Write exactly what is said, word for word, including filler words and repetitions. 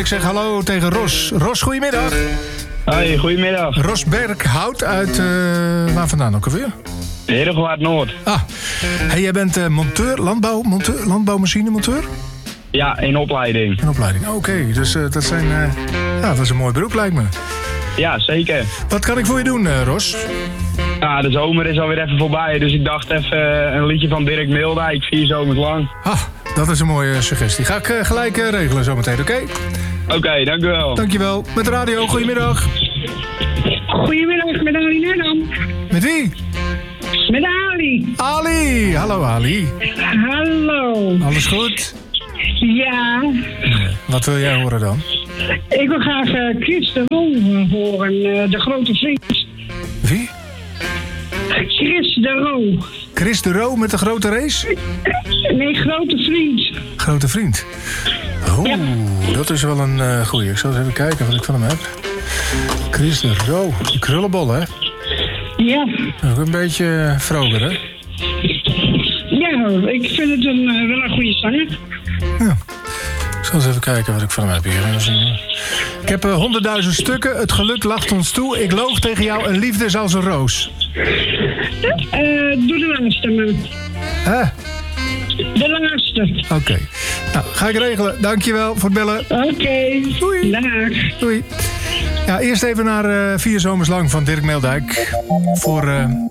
ik zeg hallo tegen Ros. Ros, goedemiddag. Hoi, goedemiddag. Ros Berghout uit, uh, waar vandaan ook alweer? Herengewaard Noord. Ah, hey, jij bent uh, monteur, landbouw, monteur, landbouwmachinemonteur? Ja, in opleiding. In opleiding, oké. Okay. Dus uh, dat, zijn, uh, ja, dat is een mooi beroep, lijkt me. Ja, zeker. Wat kan ik voor je doen, uh, Ros? Ja, de zomer is alweer even voorbij, dus ik dacht even uh, een liedje van Dirk Mildijk, vier zomers lang. Ah, dat is een mooie suggestie. Ga ik uh, gelijk uh, regelen zometeen, oké? Okay? Oké, okay, dank u wel. Dankjewel. Met de radio, goedemiddag. Goedemiddag, met Ali Nedam. Met wie? Met Ali. Ali, hallo Ali. Hallo. Alles goed? Ja. Wat wil jij horen dan? Ik wil graag uh, Chris de Roo horen, uh, de grote vriend. Wie? Chris de Roo. Chris de Roo met de grote race? Nee, grote vriend. Grote vriend. Oeh, ja. Dat is wel een uh, goeie. Ik zal eens even kijken wat ik van hem heb. Chris de Roo, die krullenbol, hè? Ja. Ook een beetje vroger, hè? Ja, ik vind het een, uh, wel een goede zanger. Ja. Ik zal eens even kijken wat ik van hem heb hier. Ik heb honderdduizend uh, stukken. Het geluk lacht ons toe. Ik loog tegen jou. Een liefde is als een roos. Uh, doe de laatste, man. Hè? De laatste. Oké. Okay. Nou, ga ik regelen. Dankjewel voor het bellen. Oké. Okay. Doei. Dag. Doei. Ja, eerst even naar uh, Vier Zomers Lang van Dirk Mildijk. Voor uh,